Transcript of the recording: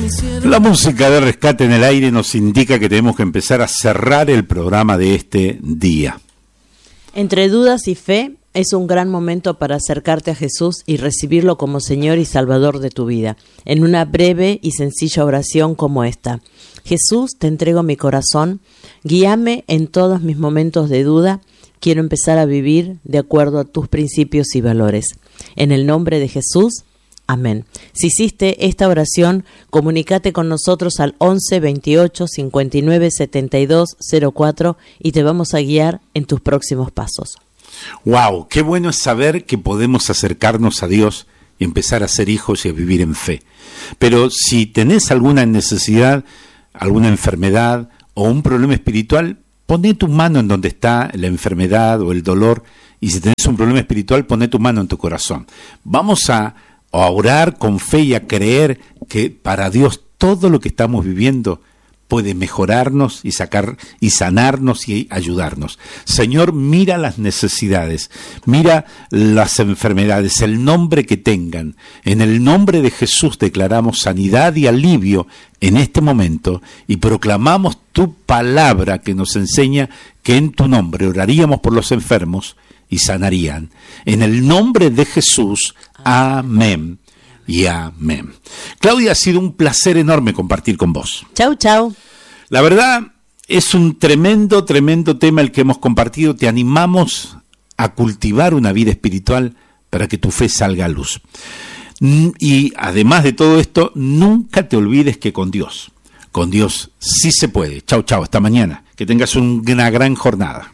La música de Rescate en el Aire nos indica que tenemos que empezar a cerrar el programa de este día. Entre dudas y fe es un gran momento para acercarte a Jesús y recibirlo como Señor y Salvador de tu vida, en una breve y sencilla oración como esta. Jesús, te entrego mi corazón, guíame en todos mis momentos de duda, quiero empezar a vivir de acuerdo a tus principios y valores. En el nombre de Jesús, amén. Si hiciste esta oración, comunícate con nosotros al 11 28 59 72 04 y te vamos a guiar en tus próximos pasos. ¡Wow! Qué bueno es saber que podemos acercarnos a Dios y empezar a ser hijos y a vivir en fe. Pero si tenés alguna necesidad, alguna enfermedad o un problema espiritual, poné tu mano en donde está la enfermedad o el dolor, y si tenés un problema espiritual, poné tu mano en tu corazón. Vamos a orar con fe y a creer que para Dios todo lo que estamos viviendo puede mejorarnos y sacar y sanarnos y ayudarnos. Señor, mira las necesidades, mira las enfermedades, el nombre que tengan. En el nombre de Jesús declaramos sanidad y alivio en este momento y proclamamos tu palabra que nos enseña que en tu nombre oraríamos por los enfermos y sanarían. En el nombre de Jesús, amén y amén. Claudia, ha sido un placer enorme compartir con vos. Chau, chau. La verdad, es un tremendo tema el que hemos compartido. Te animamos a cultivar una vida espiritual para que tu fe salga a luz. Y además de todo esto, nunca te olvides que con Dios sí se puede. Chau, chau, hasta mañana. Que tengas una gran jornada.